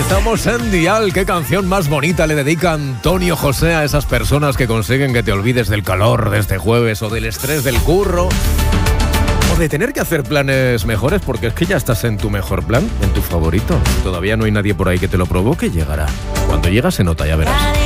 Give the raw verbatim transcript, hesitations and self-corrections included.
Estamos en Dial. ¿Qué canción más bonita le dedica Antonio José a esas personas que consiguen que te olvides del calor de este jueves o del estrés del curro? O de tener que hacer planes mejores, porque es que ya estás en tu mejor plan, en tu favorito. Todavía no hay nadie por ahí que te lo provoque, llegará. Cuando llega se nota, ya verás.